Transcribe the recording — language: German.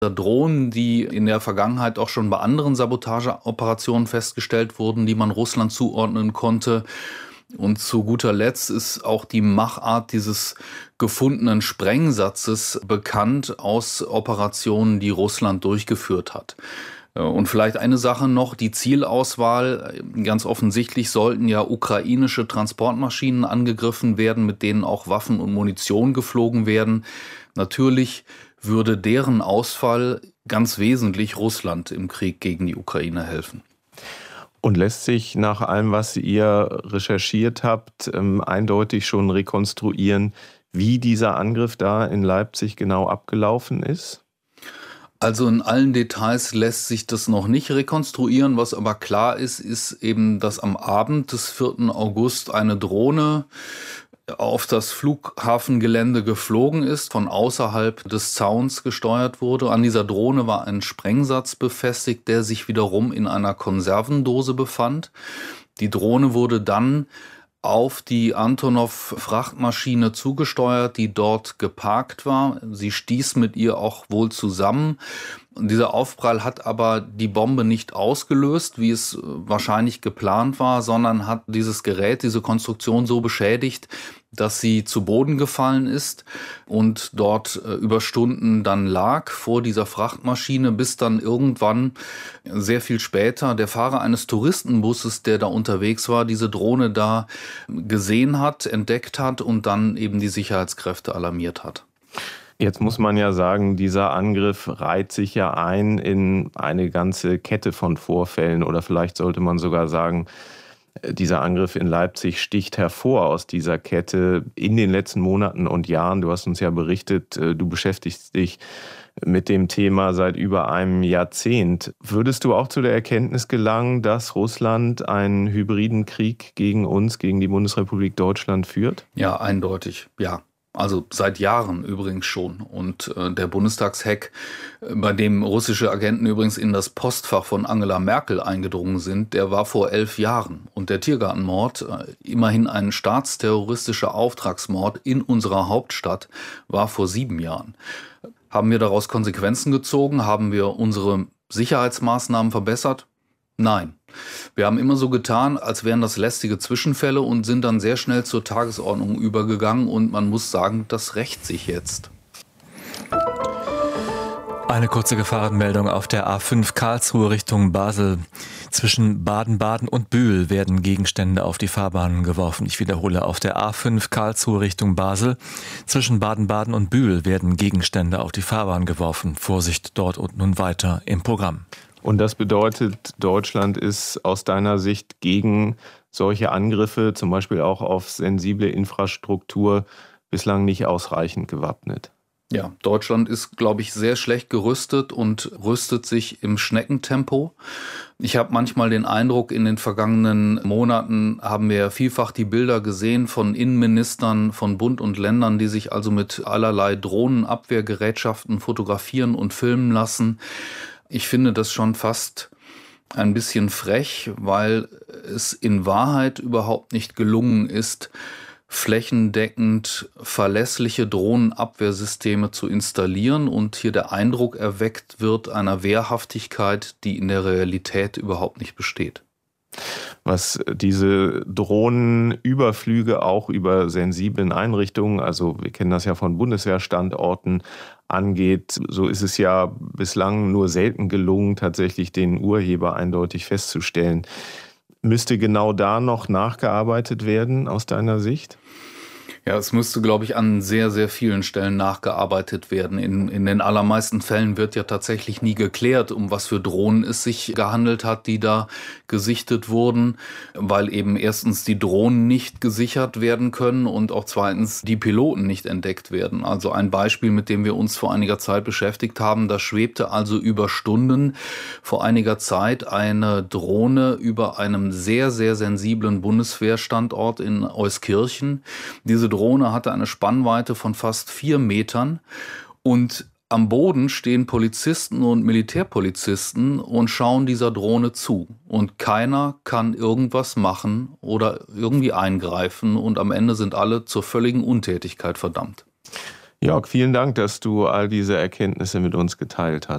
Drohnen, die in der Vergangenheit auch schon bei anderen Sabotageoperationen festgestellt wurden, die man Russland zuordnen konnte. Und zu guter Letzt ist auch die Machart dieses gefundenen Sprengsatzes bekannt aus Operationen, die Russland durchgeführt hat. Und vielleicht eine Sache noch, die Zielauswahl. Ganz offensichtlich sollten ja ukrainische Transportmaschinen angegriffen werden, mit denen auch Waffen und Munition geflogen werden. Natürlich würde deren Ausfall ganz wesentlich Russland im Krieg gegen die Ukraine helfen. Und lässt sich nach allem, was ihr recherchiert habt, eindeutig schon rekonstruieren, wie dieser Angriff da in Leipzig genau abgelaufen ist? Also in allen Details lässt sich das noch nicht rekonstruieren. Was aber klar ist, ist eben, dass am Abend des 4. August eine Drohne auf das Flughafengelände geflogen ist, von außerhalb des Zauns gesteuert wurde. An dieser Drohne war ein Sprengsatz befestigt, der sich wiederum in einer Konservendose befand. Die Drohne wurde dann auf die Antonov-Frachtmaschine zugesteuert, die dort geparkt war. Sie stieß mit ihr auch wohl zusammen. Dieser Aufprall hat aber die Bombe nicht ausgelöst, wie es wahrscheinlich geplant war, sondern hat dieses Gerät, diese Konstruktion so beschädigt, dass sie zu Boden gefallen ist und dort über Stunden dann lag vor dieser Frachtmaschine, bis dann irgendwann sehr viel später der Fahrer eines Touristenbusses, der da unterwegs war, diese Drohne da gesehen hat, entdeckt hat und dann eben die Sicherheitskräfte alarmiert hat. Jetzt muss man ja sagen, dieser Angriff reiht sich ja ein in eine ganze Kette von Vorfällen, oder vielleicht sollte man sogar sagen, dieser Angriff in Leipzig sticht hervor aus dieser Kette in den letzten Monaten und Jahren. Du hast uns ja berichtet, du beschäftigst dich mit dem Thema seit über einem Jahrzehnt. Würdest du auch zu der Erkenntnis gelangen, dass Russland einen hybriden Krieg gegen uns, gegen die Bundesrepublik Deutschland führt? Ja, eindeutig, ja. Also seit Jahren übrigens schon. Und der Bundestagshack, bei dem russische Agenten übrigens in das Postfach von Angela Merkel eingedrungen sind, der war vor 11 Jahren. Und der Tiergartenmord, immerhin ein staatsterroristischer Auftragsmord in unserer Hauptstadt, war vor 7 Jahren. Haben wir daraus Konsequenzen gezogen? Haben wir unsere Sicherheitsmaßnahmen verbessert? Nein. Wir haben immer so getan, als wären das lästige Zwischenfälle und sind dann sehr schnell zur Tagesordnung übergegangen. Und man muss sagen, das rächt sich jetzt. Eine kurze Gefahrenmeldung auf der A5 Karlsruhe Richtung Basel. Zwischen Baden-Baden und Bühl werden Gegenstände auf die Fahrbahn geworfen. Ich wiederhole, auf der A5 Karlsruhe Richtung Basel. Zwischen Baden-Baden und Bühl werden Gegenstände auf die Fahrbahn geworfen. Vorsicht dort und nun weiter im Programm. Und das bedeutet, Deutschland ist aus deiner Sicht gegen solche Angriffe, zum Beispiel auch auf sensible Infrastruktur, bislang nicht ausreichend gewappnet. Ja, Deutschland ist, glaube ich, sehr schlecht gerüstet und rüstet sich im Schneckentempo. Ich habe manchmal den Eindruck, in den vergangenen Monaten haben wir vielfach die Bilder gesehen von Innenministern von Bund und Ländern, die sich also mit allerlei Drohnenabwehrgerätschaften fotografieren und filmen lassen. Ich finde das schon fast ein bisschen frech, weil es in Wahrheit überhaupt nicht gelungen ist, flächendeckend verlässliche Drohnenabwehrsysteme zu installieren und hier der Eindruck erweckt wird einer Wehrhaftigkeit, die in der Realität überhaupt nicht besteht. Was diese Drohnenüberflüge auch über sensiblen Einrichtungen, also wir kennen das ja von Bundeswehrstandorten, angeht, so ist es ja bislang nur selten gelungen, tatsächlich den Urheber eindeutig festzustellen. Müsste genau da noch nachgearbeitet werden aus deiner Sicht? Ja, es müsste, glaube ich, an sehr, sehr vielen Stellen nachgearbeitet werden. In den allermeisten Fällen wird ja tatsächlich nie geklärt, um was für Drohnen es sich gehandelt hat, die da gesichtet wurden, weil eben erstens die Drohnen nicht gesichert werden können und auch zweitens die Piloten nicht entdeckt werden. Also ein Beispiel, mit dem wir uns vor einiger Zeit beschäftigt haben, da schwebte also über Stunden vor einiger Zeit eine Drohne über einem sehr, sehr sensiblen Bundeswehrstandort in Euskirchen. Diese Drohne hatte eine Spannweite von fast 4 Metern und am Boden stehen Polizisten und Militärpolizisten und schauen dieser Drohne zu. Und keiner kann irgendwas machen oder irgendwie eingreifen und am Ende sind alle zur völligen Untätigkeit verdammt. Jörg, vielen Dank, dass du all diese Erkenntnisse mit uns geteilt hast.